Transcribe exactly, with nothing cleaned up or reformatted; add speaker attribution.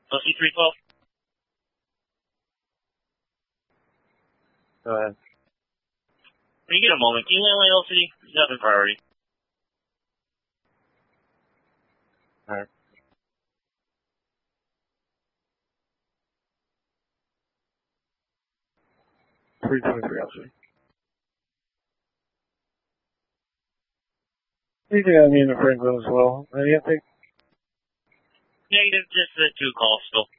Speaker 1: L C three twelve.
Speaker 2: Go ahead.
Speaker 1: When you get a moment, can you land L C? Nothing priority.
Speaker 2: Alright. three twenty-three L C. You can have me in the Franklin as well. Uh, yeah, I think
Speaker 1: Negative, just the two calls still.